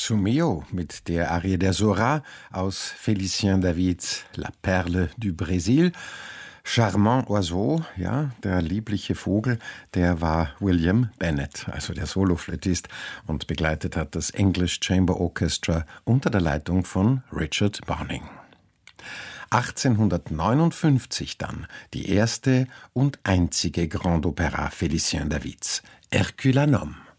Sumio mit der Arie der Sora aus Félicien Davids La Perle du Brésil. Charmant Oiseau, ja, der liebliche Vogel, der war William Bennett, also der Soloflötist, und begleitet hat das English Chamber Orchestra unter der Leitung von Richard Browning. 1859 dann die erste und einzige Grande Opéra Félicien Davids, Hercule un homme.